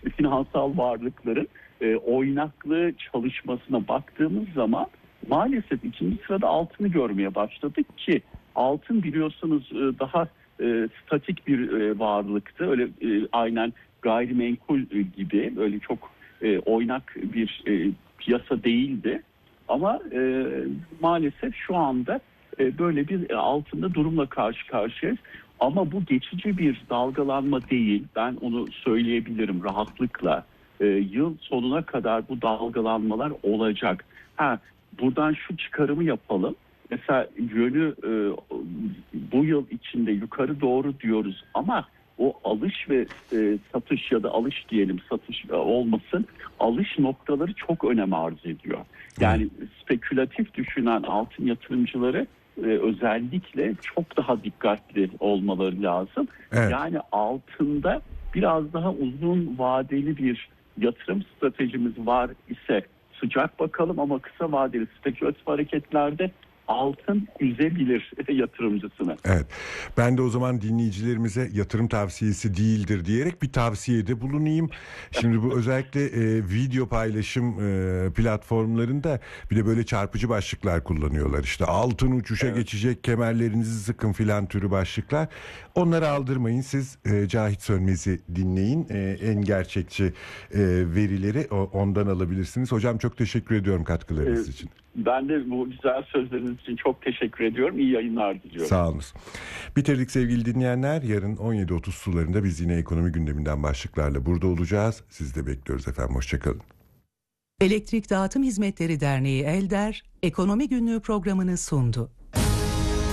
finansal varlıkların oynaklığı çalışmasına baktığımız zaman maalesef ikinci sırada altını görmeye başladık ki altın biliyorsunuz daha statik bir varlıktı. Öyle aynen gayrimenkul gibi öyle çok oynak bir piyasa değildi. Ama maalesef şu anda böyle bir altında durumla karşı karşıyayız. Ama bu geçici bir dalgalanma değil. Ben onu söyleyebilirim rahatlıkla. Yıl sonuna kadar bu dalgalanmalar olacak. Buradan şu çıkarımı yapalım. Mesela yönü bu yıl içinde yukarı doğru diyoruz ama o alış ve satış ya da alış diyelim satış olmasın, alış noktaları çok önem arz ediyor. Yani spekülatif düşünen altın yatırımcıları özellikle çok daha dikkatli olmaları lazım. Evet. Yani altında biraz daha uzun vadeli bir yatırım stratejimiz var ise sıcak bakalım ama kısa vadeli spekülatif hareketlerde altın üzebilir yatırımcısını. Evet. Ben de o zaman dinleyicilerimize yatırım tavsiyesi değildir diyerek bir tavsiyede bulunayım. Şimdi bu özellikle video paylaşım platformlarında bir de böyle çarpıcı başlıklar kullanıyorlar. İşte altın uçuşa geçecek, kemerlerinizi sıkın filan türü başlıklar. Onları aldırmayın. Siz Cahit Sönmez'i dinleyin. En gerçekçi verileri ondan alabilirsiniz. Hocam çok teşekkür ediyorum katkılarınız için. Ben de bu güzel sözleriniz için çok teşekkür ediyorum. İyi yayınlar diliyorum. Sağ olunuz. Bitirdik sevgili dinleyenler. Yarın 17.30 sularında biz yine ekonomi gündeminden başlıklarla burada olacağız. Sizi de bekliyoruz efendim. Hoşçakalın. Elektrik Dağıtım Hizmetleri Derneği Elder, Ekonomi Günlüğü programını sundu.